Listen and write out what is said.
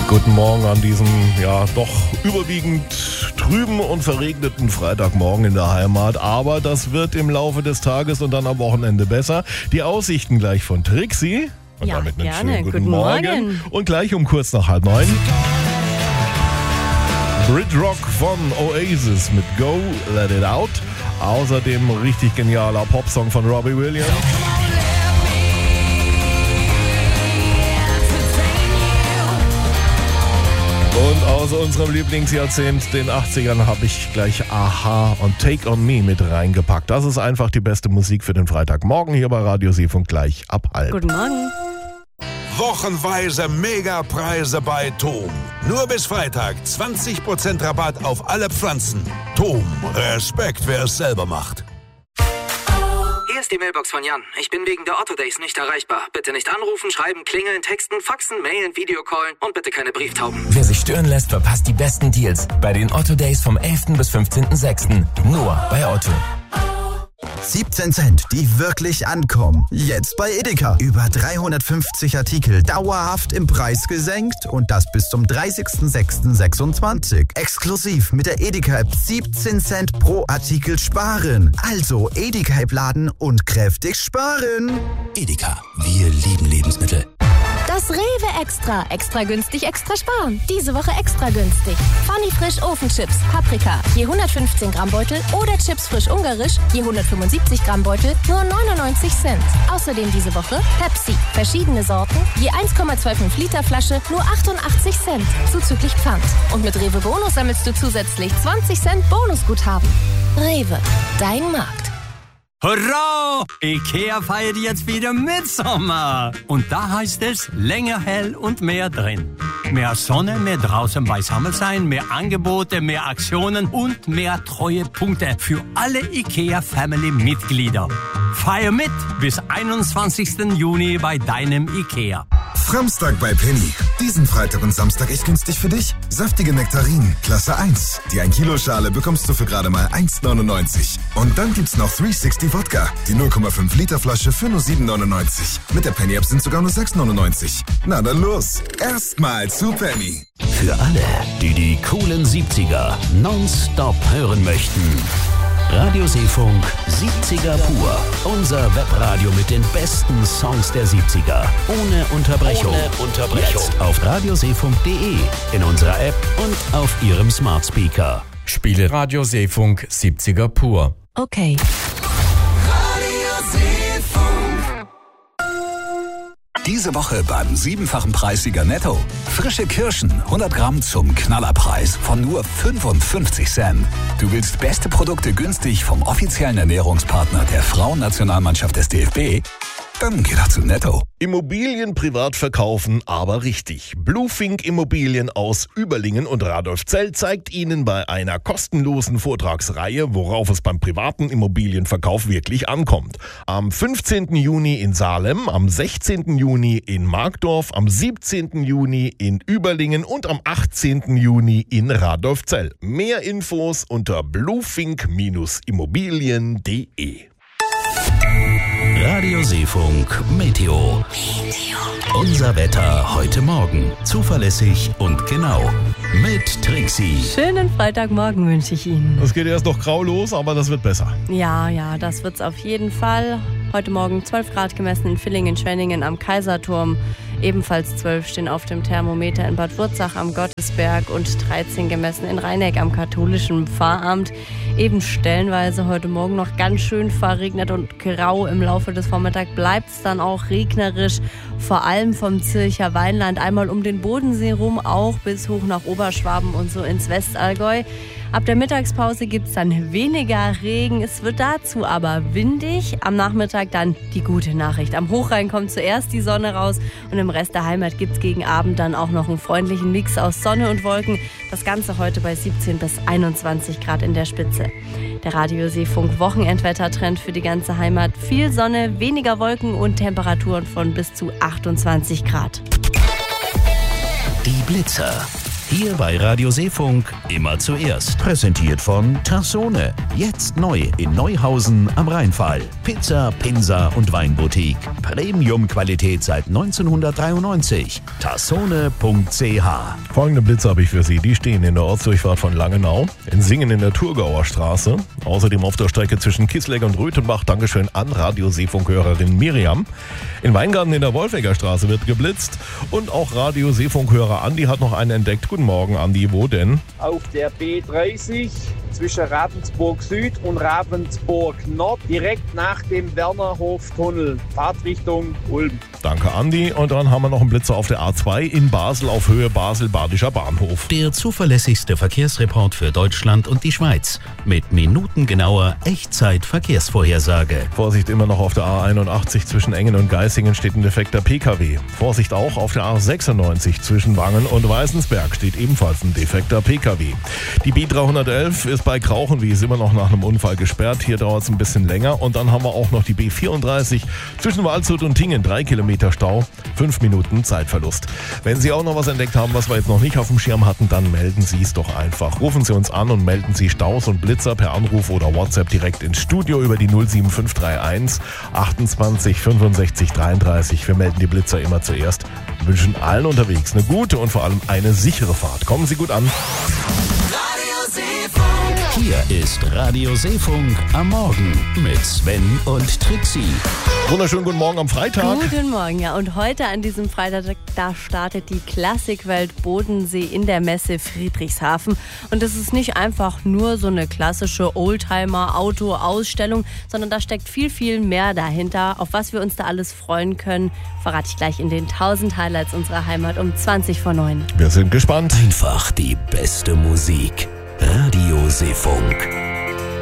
Guten Morgen an diesem, ja, doch überwiegend trüben und verregneten Freitagmorgen in der Heimat. Aber das wird im Laufe des Tages und dann am Wochenende besser. Die Aussichten gleich von Trixie. Und ja, damit einen gerne. schönen guten Morgen. Und gleich um kurz nach 8:30. Bridrock von Oasis mit Go, Let It Out. Außerdem richtig genialer Popsong von Robbie Williams. Und aus unserem Lieblingsjahrzehnt, den 80ern, habe ich gleich Aha und Take On Me mit reingepackt. Das ist einfach die beste Musik für den Freitagmorgen hier bei Radio Seefunk gleich ab 12:30. Guten Morgen. Wochenweise Megapreise bei TOM. Nur bis Freitag 20% Rabatt auf alle Pflanzen. TOM, Respekt, wer es selber macht. Hier ist die Mailbox von Jan. Ich bin wegen der Otto Days nicht erreichbar. Bitte nicht anrufen, schreiben, klingeln, texten, faxen, mailen, Videocallen und bitte keine Brieftauben. Wer sich stören lässt, verpasst die besten Deals bei den Otto Days vom 11. bis 15.06. Nur bei Otto. 17 Cent, die wirklich ankommen. Jetzt bei Edeka. Über 350 Artikel dauerhaft im Preis gesenkt und das bis zum 30.06.26. Exklusiv mit der Edeka-App 17 Cent pro Artikel sparen. Also Edeka-App laden und kräftig sparen. Edeka, wir lieben Lebensmittel. Das Rewe Extra. Extra günstig, extra sparen. Diese Woche extra günstig. Funny Frisch Ofenchips, Paprika, je 115 Gramm Beutel oder Chips frisch ungarisch, je 175 Gramm Beutel, nur 99 Cent. Außerdem diese Woche Pepsi, verschiedene Sorten, je 1,25 Liter Flasche, nur 88 Cent, zuzüglich Pfand. Und mit Rewe Bonus sammelst du zusätzlich 20 Cent Bonusguthaben. Rewe, dein Markt. Hurra! Ikea feiert jetzt wieder Mitsommer. Und da heißt es, länger hell und mehr drin. Mehr Sonne, mehr draußen beisammen sein, mehr Angebote, mehr Aktionen und mehr Treuepunkte für alle Ikea-Family-Mitglieder. Feier mit bis 21. Juni bei deinem Ikea. Framstag bei Penny. Diesen Freitag und Samstag echt günstig für dich. Saftige Nektarinen, Klasse 1. Die 1 Kilo Schale bekommst du für gerade mal 1,99. Und dann gibt's noch 360 Wodka. Die 0,5 Liter Flasche für nur 7,99. Mit der Penny App sind sogar nur 6,99. Na dann los. Erstmal zu Penny. Für alle, die die coolen 70er nonstop hören möchten. Radio Seefunk 70er pur. Unser Webradio mit den besten Songs der 70er. Ohne Unterbrechung. Jetzt auf radioseefunk.de, in unserer App und auf Ihrem Smart Speaker. Spiele Radio Seefunk 70er pur. Okay. Diese Woche beim 7-fachen Preissieger Netto. Frische Kirschen, 100 Gramm zum Knallerpreis von nur 55 Cent. Du willst beste Produkte günstig vom offiziellen Ernährungspartner der Frauennationalmannschaft des DFB? Dann geh doch zu Netto. Immobilien privat verkaufen, aber richtig. Bluefink Immobilien aus Überlingen und Radolfzell zeigt Ihnen bei einer kostenlosen Vortragsreihe, worauf es beim privaten Immobilienverkauf wirklich ankommt. Am 15. Juni in Salem, am 16. Juni in Markdorf, am 17. Juni in Überlingen und am 18. Juni in Radolfzell. Mehr Infos unter bluefink-immobilien.de. Radio Seefunk Meteo. Unser Wetter heute Morgen. Zuverlässig und genau. Mit Trixie. Schönen Freitagmorgen wünsche ich Ihnen. Es geht erst noch grau los, aber das wird besser. Ja, das wird's auf jeden Fall. Heute Morgen 12 Grad gemessen in Villingen-Schwenningen am Kaiserturm. Ebenfalls 12 stehen auf dem Thermometer in Bad Wurzach am Gottesberg und 13 gemessen in Rheineck am katholischen Pfarramt. Eben stellenweise heute Morgen noch ganz schön verregnet und grau. Im Laufe des Vormittags bleibt es dann auch regnerisch, vor allem vom Zürcher Weinland einmal um den Bodensee rum, auch bis hoch nach Oberschwaben und so ins Westallgäu. Ab der Mittagspause gibt es dann weniger Regen, es wird dazu aber windig. Am Nachmittag dann die gute Nachricht. Am Hochrhein kommt zuerst die Sonne raus und im Rest der Heimat gibt es gegen Abend dann auch noch einen freundlichen Mix aus Sonne und Wolken. Das Ganze heute bei 17 bis 21 Grad in der Spitze. Der Radio Seefunk Wochenendwettertrend für die ganze Heimat. Viel Sonne, weniger Wolken und Temperaturen von bis zu 28 Grad. Die Blitzer. Hier bei Radio Seefunk immer zuerst. Präsentiert von Tassone. Jetzt neu in Neuhausen am Rheinfall. Pizza, Pinsa und Weinboutique. Premium-Qualität seit 1993. Tassone.ch. Folgende Blitze habe ich für Sie. Die stehen in der Ortsdurchfahrt von Langenau, in Singen in der Thurgauer Straße, außerdem auf der Strecke zwischen Kissleck und Röthenbach. Dankeschön an Radio Seefunk-Hörerin Miriam. In Weingarten in der Wolfegger Straße wird geblitzt und auch Radio Seefunk-Hörer Andi hat noch einen entdeckt. Guten Morgen, Andi. Wo denn? Auf der B30 zwischen Ravensburg Süd und Ravensburg Nord, direkt nach dem Wernerhof-Tunnel, Fahrtrichtung Ulm. Danke, Andi. Und dann haben wir noch einen Blitzer auf der A2 in Basel auf Höhe Basel-Badischer Bahnhof. Der zuverlässigste Verkehrsreport für Deutschland und die Schweiz. Mit minutengenauer Echtzeit-Verkehrsvorhersage. Vorsicht immer noch auf der A81 zwischen Engen und Geisingen steht ein defekter PKW. Vorsicht auch auf der A96 zwischen Wangen und Weißensberg steht ebenfalls ein defekter PKW. Die B311 ist bei Krauchenwies immer noch nach einem Unfall gesperrt. Hier dauert es ein bisschen länger. Und dann haben wir auch noch die B34 zwischen Waldshut und Tingen. 3 Kilometer Stau, 5 Minuten Zeitverlust. Wenn Sie auch noch was entdeckt haben, was wir jetzt noch nicht auf dem Schirm hatten, dann melden Sie es doch einfach. Rufen Sie uns an und melden Sie Staus und Blitzer per Anruf oder WhatsApp direkt ins Studio über die 07531 28 65 33. Wir melden die Blitzer immer zuerst. Wir wünschen allen unterwegs eine gute und vor allem eine sichere Fahrt. Kommen Sie gut an. Hier ist Radio Seefunk am Morgen mit Sven und Trixie. Wunderschönen guten Morgen am Freitag. Guten Morgen, ja. Und heute an diesem Freitag, da startet die Klassikwelt Bodensee in der Messe Friedrichshafen. Und das ist nicht einfach nur so eine klassische Oldtimer-Auto-Ausstellung, sondern da steckt viel, viel mehr dahinter. Auf was wir uns da alles freuen können, verrate ich gleich in den 1000 Highlights unserer Heimat um 20:09. Wir sind gespannt. Einfach die beste Musik. Radio Seefunk.